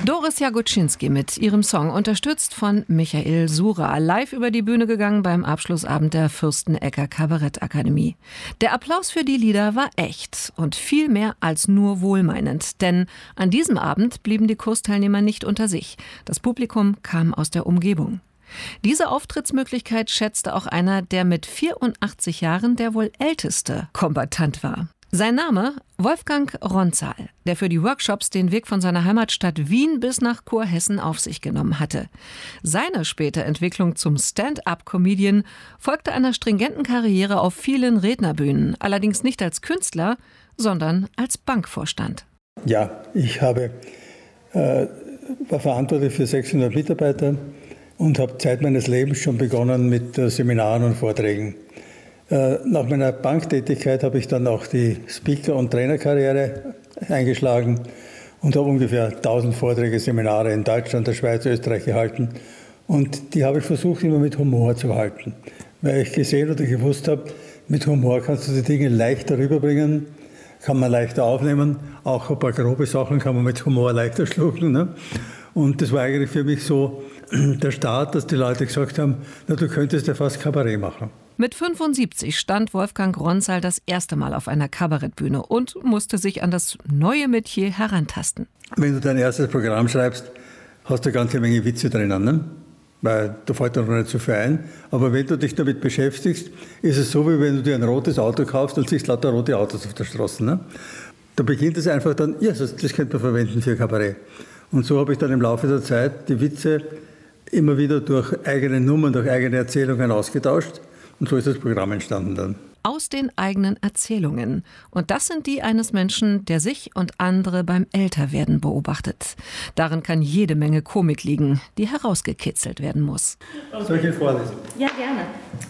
Doris Jagoczynski mit ihrem Song, unterstützt von Michael Sura, live über die Bühne gegangen beim Abschlussabend der Fürstenecker Kabarettakademie. Der Applaus für die Lieder war echt und viel mehr als nur wohlmeinend, denn an diesem Abend blieben die Kursteilnehmer nicht unter sich. Das Publikum kam aus der Umgebung. Diese Auftrittsmöglichkeit schätzte auch einer, der mit 84 Jahren der wohl älteste Kombattant war. Sein Name Wolfgang Ronzal, der für die Workshops den Weg von seiner Heimatstadt Wien bis nach Kurhessen auf sich genommen hatte. Seine späte Entwicklung zum Stand-up-Comedian folgte einer stringenten Karriere auf vielen Rednerbühnen, allerdings nicht als Künstler, sondern als Bankvorstand. Ja, ich war verantwortlich für 600 Mitarbeiter und habe Zeit meines Lebens schon begonnen mit Seminaren und Vorträgen. Nach meiner Banktätigkeit habe ich dann auch die Speaker- und Trainerkarriere eingeschlagen und habe ungefähr 1000 Vorträge, Seminare in Deutschland, der Schweiz, Österreich gehalten. Und die habe ich versucht, immer mit Humor zu halten, weil ich gesehen oder gewusst habe, mit Humor kannst du die Dinge leichter rüberbringen, kann man leichter aufnehmen. Auch ein paar grobe Sachen kann man mit Humor leichter schlucken. Ne? Und das war eigentlich für mich so der Start, dass die Leute gesagt haben, na, du könntest ja fast Kabarett machen. Mit 75 stand Wolfgang Ronzal das erste Mal auf einer Kabarettbühne und musste sich an das neue Metier herantasten. Wenn du dein erstes Programm schreibst, hast du eine ganze Menge Witze drinnen, ne? Weil da fällt dir noch nicht so viel ein. Aber wenn du dich damit beschäftigst, ist es so, wie wenn du dir ein rotes Auto kaufst und siehst lauter rote Autos auf der Straße. Ne? Da beginnt es einfach dann, ja, das könnte man verwenden für Kabarett. Und so habe ich dann im Laufe der Zeit die Witze immer wieder durch eigene Nummern, durch eigene Erzählungen ausgetauscht. Und so ist das Programm entstanden dann. Aus den eigenen Erzählungen. Und das sind die eines Menschen, der sich und andere beim Älterwerden beobachtet. Darin kann jede Menge Komik liegen, die herausgekitzelt werden muss. Soll ich Ihnen vorlesen? Ja, gerne.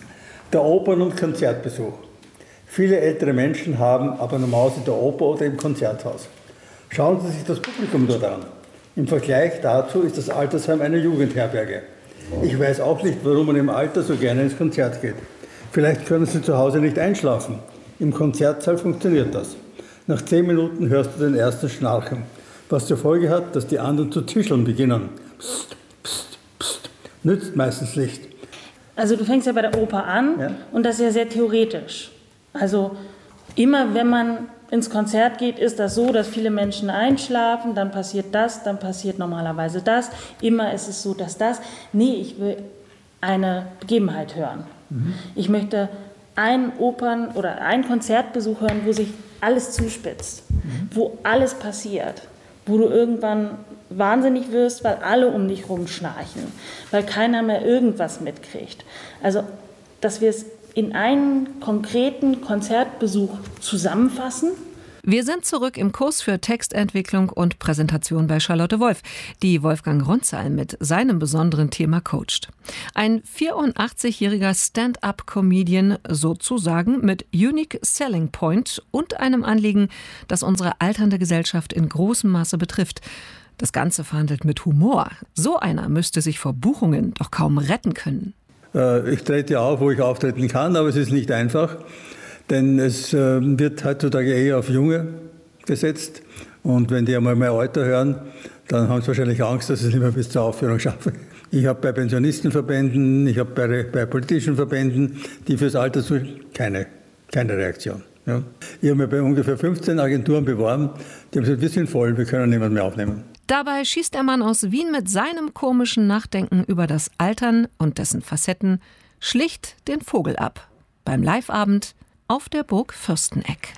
Der Opern- und Konzertbesuch. Viele ältere Menschen haben Abonnements in der Oper oder im Konzerthaus. Schauen Sie sich das Publikum dort an. Im Vergleich dazu ist das Altersheim eine Jugendherberge. Ich weiß auch nicht, warum man im Alter so gerne ins Konzert geht. Vielleicht können Sie zu Hause nicht einschlafen. Im Konzertsaal funktioniert das. Nach 10 Minuten hörst du den ersten Schnarchen, was zur Folge hat, dass die anderen zu zischeln beginnen. Psst, psst, psst. Nützt meistens nicht. Also du fängst ja bei der Oper an, ja? Und das ist ja sehr theoretisch. Also immer wenn man ins Konzert geht, ist das so, dass viele Menschen einschlafen, dann passiert das, dann passiert normalerweise das. Immer ist es so, dass das. Nee, ich will eine Begebenheit hören. Ich möchte einen oder einen Konzertbesuch hören, wo sich alles zuspitzt, wo alles passiert, wo du irgendwann wahnsinnig wirst, weil alle um dich rumschnarchen, weil keiner mehr irgendwas mitkriegt. Also, dass wir es in einen konkreten Konzertbesuch zusammenfassen. Wir sind zurück im Kurs für Textentwicklung und Präsentation bei Charlotte Wolf, die Wolfgang Ronzal mit seinem besonderen Thema coacht. Ein 84-jähriger Stand-up-Comedian sozusagen mit Unique Selling Point und einem Anliegen, das unsere alternde Gesellschaft in großem Maße betrifft. Das Ganze verhandelt mit Humor. So einer müsste sich vor Buchungen doch kaum retten können. Ich trete ja auf, wo ich auftreten kann, aber es ist nicht einfach. Denn es wird heutzutage eher auf Junge gesetzt. Und wenn die einmal mein Alter hören, dann haben sie wahrscheinlich Angst, dass ich es nicht mehr bis zur Aufführung schaffe. Ich habe bei Pensionistenverbänden, ich habe bei politischen Verbänden, die fürs Alter suchen, keine Reaktion. Ja. Ich habe mich bei ungefähr 15 Agenturen beworben, die haben gesagt, wir sind voll, wir können niemanden mehr aufnehmen. Dabei schießt der Mann aus Wien mit seinem komischen Nachdenken über das Altern und dessen Facetten schlicht den Vogel ab. Beim Liveabend auf der Burg Fürsteneck.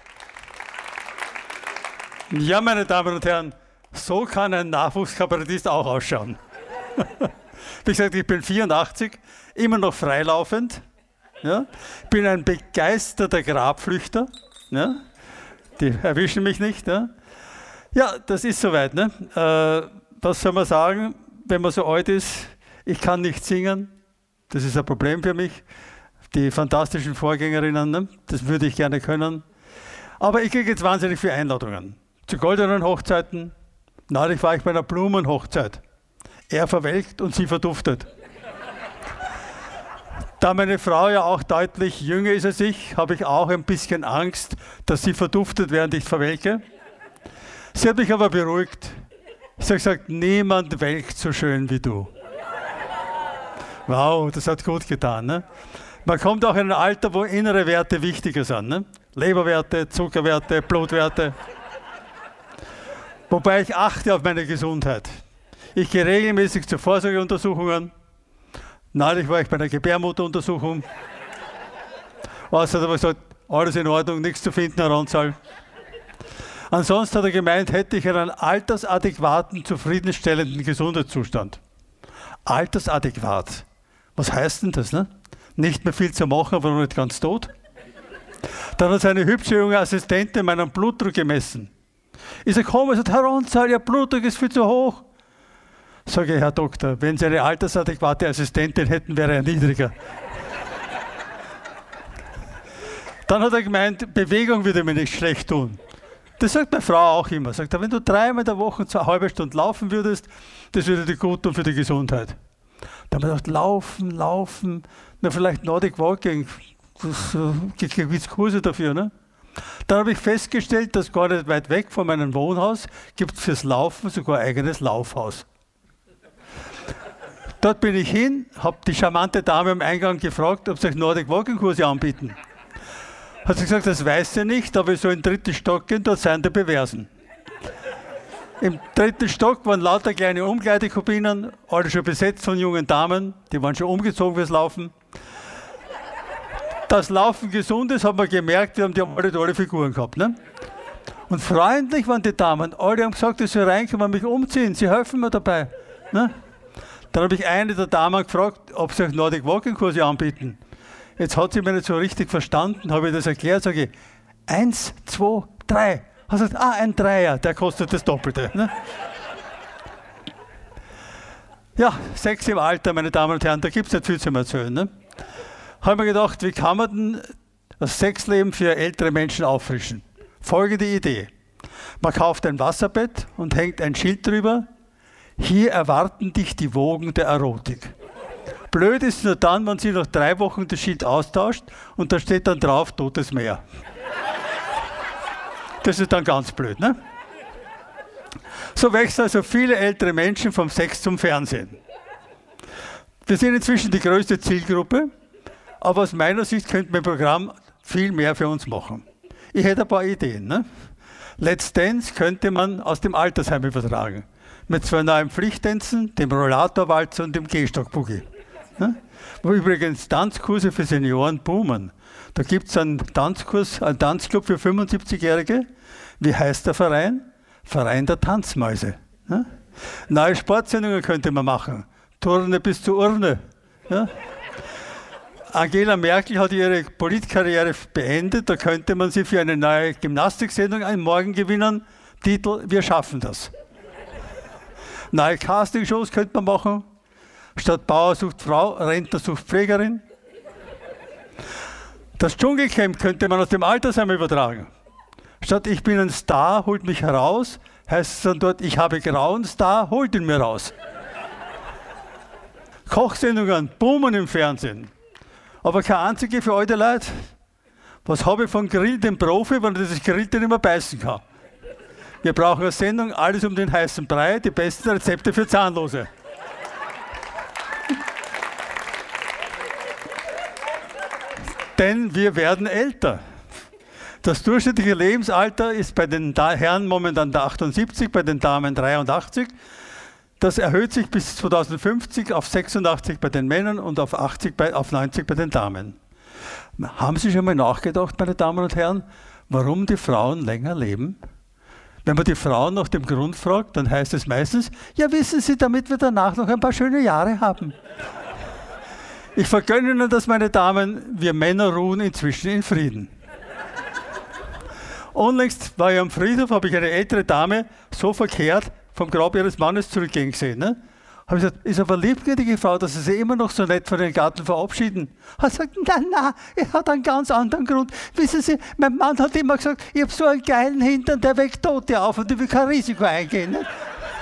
Ja, meine Damen und Herren, so kann ein Nachwuchskabarettist auch ausschauen. Wie gesagt, ich bin 84, immer noch freilaufend. Ja? Bin ein begeisterter Grabflüchter. Ja? Die erwischen mich nicht. Ja, ja, das ist soweit. Ne? Was soll man sagen, wenn man so alt ist? Ich kann nicht singen. Das ist ein Problem für mich. Die fantastischen Vorgängerinnen, ne? Das würde ich gerne können. Aber ich kriege jetzt wahnsinnig viele Einladungen. Zu goldenen Hochzeiten. Neulich war ich bei einer Blumenhochzeit. Er verwelkt und sie verduftet. Da meine Frau ja auch deutlich jünger ist als ich, habe ich auch ein bisschen Angst, dass sie verduftet, während ich verwelke. Sie hat mich aber beruhigt. Sie Sie hat gesagt, niemand welkt so schön wie du. Wow, das hat gut getan. Ne? Man kommt auch in ein Alter, wo innere Werte wichtiger sind. Ne? Leberwerte, Zuckerwerte, Blutwerte. Wobei ich achte auf meine Gesundheit. Ich gehe regelmäßig zu Vorsorgeuntersuchungen. Neulich war ich bei einer Gebärmutteruntersuchung. Arzt hat aber gesagt, alles in Ordnung, nichts zu finden, Herr Ronzal. Ansonsten hat er gemeint, hätte ich einen altersadäquaten, zufriedenstellenden Gesundheitszustand. Altersadäquat. Was heißt denn das? Ne? Nicht mehr viel zu machen, aber noch nicht ganz tot. Dann hat seine hübsche junge Assistentin meinen Blutdruck gemessen. Ich sage, komm, Herr Ronzal, Ihr Blutdruck ist viel zu hoch. Sage ich, Herr Doktor, wenn Sie eine altersadäquate Assistentin hätten, wäre er niedriger. Dann hat er gemeint, Bewegung würde mir nicht schlecht tun. Das sagt meine Frau auch immer. Sagt er, wenn du 3-mal in der Woche 2 halbe Stunden laufen würdest, das würde dir gut tun für die Gesundheit. Dann habe ich gedacht, laufen, na vielleicht Nordic Walking, gibt es Kurse dafür, ne? Dann habe ich festgestellt, dass gar nicht weit weg von meinem Wohnhaus gibt es fürs Laufen sogar ein eigenes Laufhaus. Dort bin ich hin, habe die charmante Dame am Eingang gefragt, ob sie Nordic Walking Kurse anbieten. Hat sie gesagt, das weiß sie nicht, aber ich soll in den 3. Stock gehen, dort seien die Beversen. Im 3. Stock waren lauter kleine Umkleidekabinen, alle schon besetzt von jungen Damen, die waren schon umgezogen fürs Laufen. Dass Laufen gesund ist, haben wir gemerkt, wir haben die alle tolle Figuren gehabt. Ne? Und freundlich waren die Damen, alle haben gesagt, ich soll reinkommen und mich umziehen, sie helfen mir dabei. Ne? Dann habe ich eine der Damen gefragt, ob sie euch Nordic Walking Kurse anbieten. Jetzt hat sie mir nicht so richtig verstanden, habe ich das erklärt, sage ich, 1, 2, 3. Hat sie gesagt, ein Dreier, der kostet das Doppelte. Ne? Ja, Sex im Alter, meine Damen und Herren, da gibt es nicht viel zu erzählen. Ne? Habe mir gedacht, wie kann man denn das Sexleben für ältere Menschen auffrischen? Folgende Idee. Man kauft ein Wasserbett und hängt ein Schild drüber, hier erwarten dich die Wogen der Erotik. Blöd ist nur dann, wenn sie nach 3 Wochen das Schild austauscht und da steht dann drauf, Totes Meer. Das ist dann ganz blöd, ne? So wechseln also viele ältere Menschen vom Sex zum Fernsehen. Wir sind inzwischen die größte Zielgruppe, aber aus meiner Sicht könnte mein Programm viel mehr für uns machen. Ich hätte ein paar Ideen. Ne? Let's Dance könnte man aus dem Altersheim übertragen. Mit 2 neuen Pflichttänzen, dem Rollatorwalzer und dem Gehstockboogie. Ne? Wo übrigens Tanzkurse für Senioren boomen. Da gibt es einen Tanzkurs, einen Tanzclub für 75-Jährige. Wie heißt der Verein? Verein der Tanzmäuse. Ne? Neue Sportsendungen könnte man machen. Turne bis zur Urne. Ja? Angela Merkel hat ihre Politkarriere beendet. Da könnte man sie für eine neue Gymnastiksendung einen Morgen gewinnen. Titel, wir schaffen das. Neue Castingshows könnte man machen. Statt Bauer sucht Frau, Rentner sucht Pflegerin. Das Dschungelcamp könnte man aus dem Altersheim übertragen. Statt ich bin ein Star, holt mich heraus, heißt es dann dort, ich habe grauen Star, holt ihn mir raus. Kochsendungen boomen im Fernsehen. Aber keine einzige für alte Leute. Was habe ich von Grill dem Profi, wenn er das Grillte nicht mehr beißen kann? Wir brauchen eine Sendung, alles um den heißen Brei, die besten Rezepte für Zahnlose. Denn wir werden älter. Das durchschnittliche Lebensalter ist bei den Herren momentan 78, bei den Damen 83. Das erhöht sich bis 2050 auf 86 bei den Männern und auf 90 bei den Damen. Haben Sie schon mal nachgedacht, meine Damen und Herren, warum die Frauen länger leben? Wenn man die Frauen nach dem Grund fragt, dann heißt es meistens, ja wissen Sie, damit wir danach noch ein paar schöne Jahre haben. Ich vergönne Ihnen das, meine Damen, wir Männer ruhen inzwischen in Frieden. Unlängst war ich am Friedhof, habe ich eine ältere Dame so verkehrt vom Grab ihres Mannes zurückgehen gesehen. Ne? Habe ich gesagt, ist aber liebgütige Frau, dass Sie sich immer noch so nett von den Garten verabschieden. Er sagt, nein, er hat einen ganz anderen Grund. Wissen Sie, mein Mann hat immer gesagt, ich habe so einen geilen Hintern, der weckt Tote auf und ich will kein Risiko eingehen. Ne?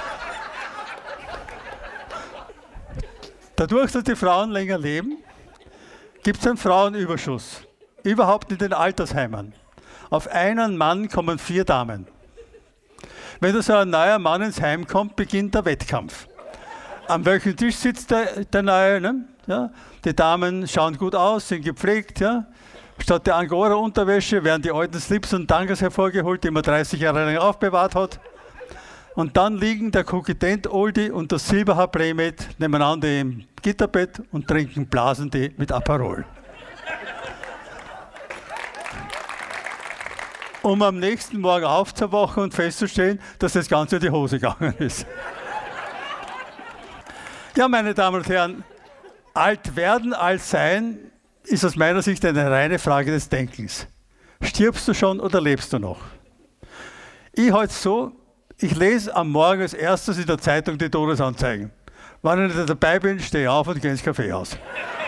Dadurch, dass die Frauen länger leben, gibt es einen Frauenüberschuss. Überhaupt in den Altersheimen. Auf einen Mann kommen 4 Damen. wenn da so ein neuer Mann ins Heim kommt, beginnt der Wettkampf. An welchem Tisch sitzt der Neue? Ne? Ja? Die Damen schauen gut aus, sind gepflegt. Ja? Statt der Angora-Unterwäsche werden die alten Slips und Tangas hervorgeholt, die man 30 Jahre lang aufbewahrt hat. Und dann liegen der Kokettent-Oldie und das Silberhaar-Playmate nebeneinander im Gitterbett und trinken Blasentee mit Aperol. Um am nächsten Morgen aufzuwachen und festzustellen, dass das Ganze in die Hose gegangen ist. Ja, meine Damen und Herren, alt werden, alt sein, ist aus meiner Sicht eine reine Frage des Denkens. Stirbst du schon oder lebst du noch? Ich halte es so, ich lese am Morgen als erstes in der Zeitung die Todesanzeigen. Wenn ich nicht dabei bin, stehe ich auf und gehe ins Kaffeehaus.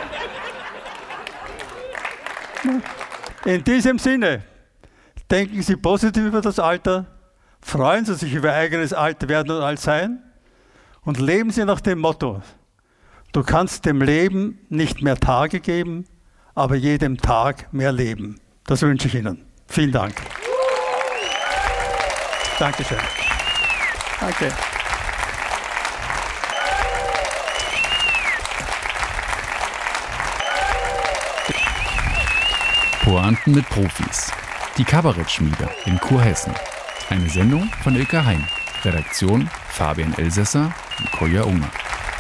In diesem Sinne, denken Sie positiv über das Alter, freuen Sie sich über eigenes Altwerden und Altsein und leben Sie nach dem Motto, du kannst dem Leben nicht mehr Tage geben, aber jedem Tag mehr Leben. Das wünsche ich Ihnen. Vielen Dank. Dankeschön. Danke. Pointen mit Profis. Die Kabarettschmiede in Kurhessen. Eine Sendung von Ilka Hein. Redaktion Fabian Elsässer und Kolja Unger.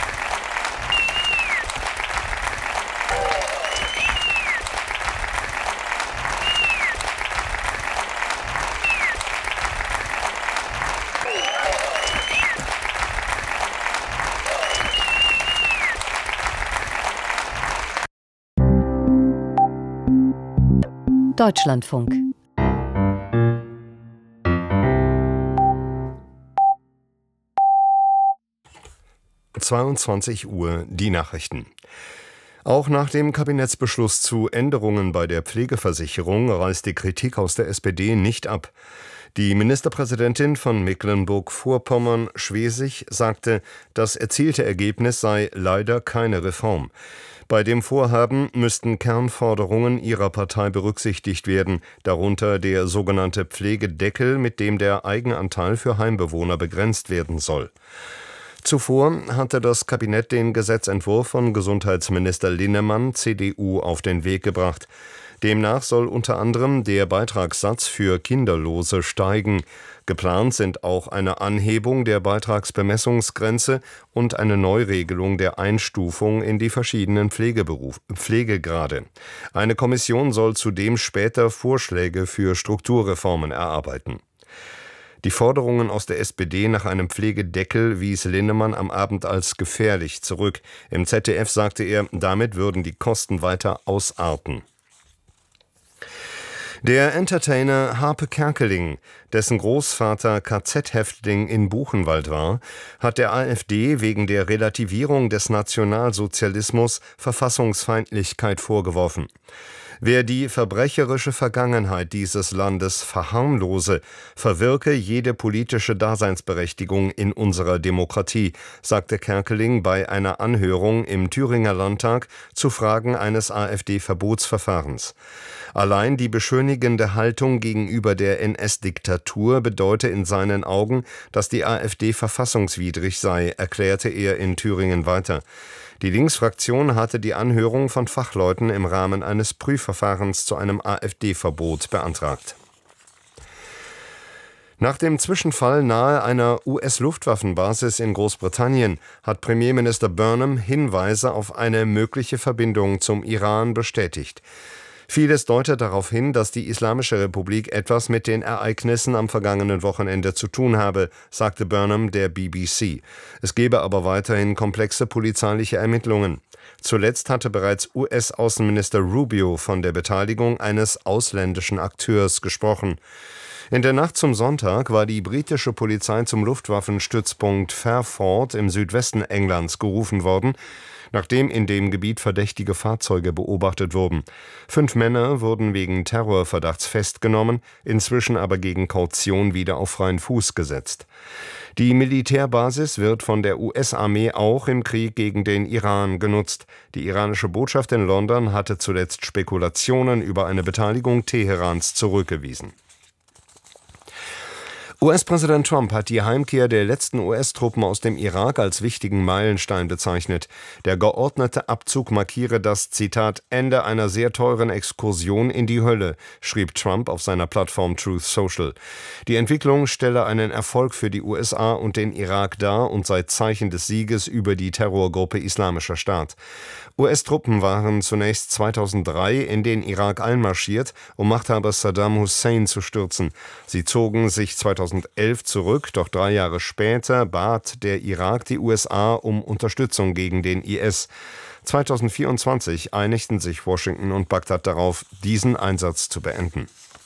Deutschlandfunk. Uhr die Nachrichten. Auch nach dem Kabinettsbeschluss zu Änderungen bei der Pflegeversicherung reißt die Kritik aus der SPD nicht ab. Die Ministerpräsidentin von Mecklenburg-Vorpommern, Schwesig, sagte, das erzielte Ergebnis sei leider keine Reform. Bei dem Vorhaben müssten Kernforderungen ihrer Partei berücksichtigt werden, darunter der sogenannte Pflegedeckel, mit dem der Eigenanteil für Heimbewohner begrenzt werden soll. Zuvor hatte das Kabinett den Gesetzentwurf von Gesundheitsminister Linnemann, CDU, auf den Weg gebracht. Demnach soll unter anderem der Beitragssatz für Kinderlose steigen. Geplant sind auch eine Anhebung der Beitragsbemessungsgrenze und eine Neuregelung der Einstufung in die verschiedenen Pflegegrade. Eine Kommission soll zudem später Vorschläge für Strukturreformen erarbeiten. Die Forderungen aus der SPD nach einem Pflegedeckel wies Linnemann am Abend als gefährlich zurück. Im ZDF sagte er, damit würden die Kosten weiter ausarten. Der Entertainer Harpe Kerkeling, dessen Großvater KZ-Häftling in Buchenwald war, hat der AfD wegen der Relativierung des Nationalsozialismus Verfassungsfeindlichkeit vorgeworfen. Wer die verbrecherische Vergangenheit dieses Landes verharmlose, verwirke jede politische Daseinsberechtigung in unserer Demokratie, sagte Kerkeling bei einer Anhörung im Thüringer Landtag zu Fragen eines AfD-Verbotsverfahrens. Allein die beschönigende Haltung gegenüber der NS-Diktatur bedeute in seinen Augen, dass die AfD verfassungswidrig sei, erklärte er in Thüringen weiter. Die Linksfraktion hatte die Anhörung von Fachleuten im Rahmen eines Prüfverfahrens zu einem AfD-Verbot beantragt. Nach dem Zwischenfall nahe einer US-Luftwaffenbasis in Großbritannien hat Premierminister Burnham Hinweise auf eine mögliche Verbindung zum Iran bestätigt. Vieles deutet darauf hin, dass die Islamische Republik etwas mit den Ereignissen am vergangenen Wochenende zu tun habe, sagte Burnham der BBC. Es gebe aber weiterhin komplexe polizeiliche Ermittlungen. Zuletzt hatte bereits US-Außenminister Rubio von der Beteiligung eines ausländischen Akteurs gesprochen. In der Nacht zum Sonntag war die britische Polizei zum Luftwaffenstützpunkt Fairford im Südwesten Englands gerufen worden, nachdem in dem Gebiet verdächtige Fahrzeuge beobachtet wurden. 5 Männer wurden wegen Terrorverdachts festgenommen, inzwischen aber gegen Kaution wieder auf freien Fuß gesetzt. Die Militärbasis wird von der US-Armee auch im Krieg gegen den Iran genutzt. Die iranische Botschaft in London hatte zuletzt Spekulationen über eine Beteiligung Teherans zurückgewiesen. US-Präsident Trump hat die Heimkehr der letzten US-Truppen aus dem Irak als wichtigen Meilenstein bezeichnet. Der geordnete Abzug markiere das, Zitat, Ende einer sehr teuren Exkursion in die Hölle, schrieb Trump auf seiner Plattform Truth Social. Die Entwicklung stelle einen Erfolg für die USA und den Irak dar und sei Zeichen des Sieges über die Terrorgruppe Islamischer Staat. US-Truppen waren zunächst 2003 in den Irak einmarschiert, um Machthaber Saddam Hussein zu stürzen. Sie zogen sich 2011 zurück, doch 3 Jahre später bat der Irak die USA um Unterstützung gegen den IS. 2024 einigten sich Washington und Bagdad darauf, diesen Einsatz zu beenden.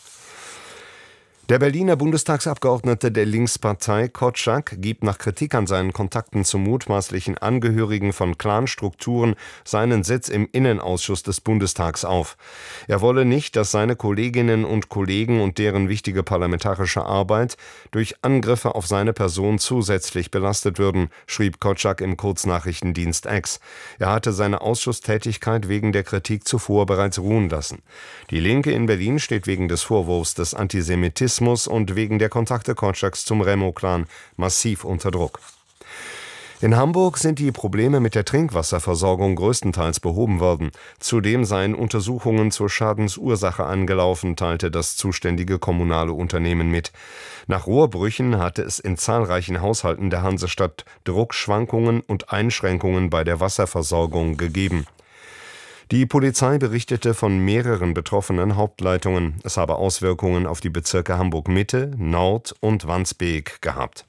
Der Berliner Bundestagsabgeordnete der Linkspartei Korczak gibt nach Kritik an seinen Kontakten zu mutmaßlichen Angehörigen von Clanstrukturen seinen Sitz im Innenausschuss des Bundestags auf. Er wolle nicht, dass seine Kolleginnen und Kollegen und deren wichtige parlamentarische Arbeit durch Angriffe auf seine Person zusätzlich belastet würden, schrieb Korczak im Kurznachrichtendienst X. Er hatte seine Ausschusstätigkeit wegen der Kritik zuvor bereits ruhen lassen. Die Linke in Berlin steht wegen des Vorwurfs des Antisemitismus und wegen der Kontakte Korczaks zum Remo-Clan massiv unter Druck. In Hamburg sind die Probleme mit der Trinkwasserversorgung größtenteils behoben worden. Zudem seien Untersuchungen zur Schadensursache angelaufen, teilte das zuständige kommunale Unternehmen mit. Nach Rohrbrüchen hatte es in zahlreichen Haushalten der Hansestadt Druckschwankungen und Einschränkungen bei der Wasserversorgung gegeben. Die Polizei berichtete von mehreren betroffenen Hauptleitungen. Es habe Auswirkungen auf die Bezirke Hamburg-Mitte, Nord und Wandsbek gehabt.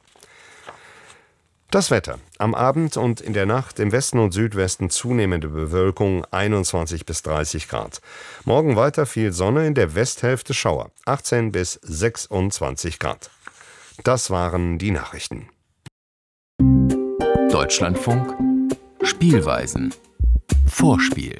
Das Wetter. Am Abend und in der Nacht im Westen und Südwesten zunehmende Bewölkung, 21 bis 30 Grad. Morgen weiter viel Sonne, in der Westhälfte Schauer, 18 bis 26 Grad. Das waren die Nachrichten. Deutschlandfunk Spielweisen. Vorspiel.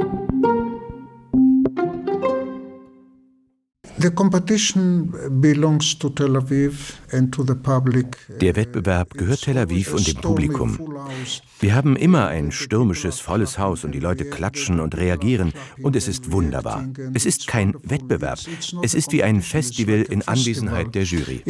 The competition belongs to Tel Aviv and to the public. Der Wettbewerb gehört Tel Aviv und dem Publikum. Wir haben immer ein stürmisches, volles Haus und die Leute klatschen und reagieren und es ist wunderbar. Es ist kein Wettbewerb. Es ist wie ein Festival in Anwesenheit der Jury.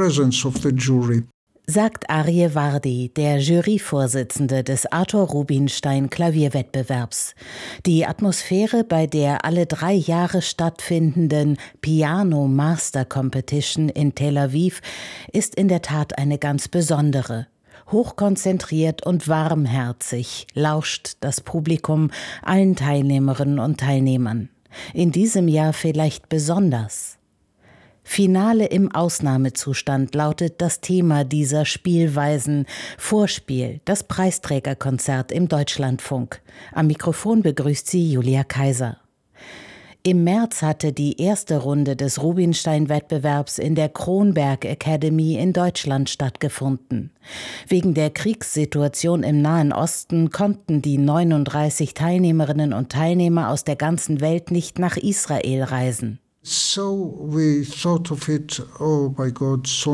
Sagt Arje Vardi, der Juryvorsitzende des Arthur Rubinstein Klavierwettbewerbs. Die Atmosphäre bei der alle 3 Jahre stattfindenden Piano Master Competition in Tel Aviv ist in der Tat eine ganz besondere. Hochkonzentriert und warmherzig lauscht das Publikum allen Teilnehmerinnen und Teilnehmern. In diesem Jahr vielleicht besonders. Finale im Ausnahmezustand lautet das Thema dieser Spielweisen. Vorspiel, das Preisträgerkonzert im Deutschlandfunk. Am Mikrofon begrüßt sie Julia Kaiser. Im März hatte die erste Runde des Rubinstein-Wettbewerbs in der Kronberg Academy in Deutschland stattgefunden. Wegen der Kriegssituation im Nahen Osten konnten die 39 Teilnehmerinnen und Teilnehmer aus der ganzen Welt nicht nach Israel reisen. So we thought of it, oh my God, so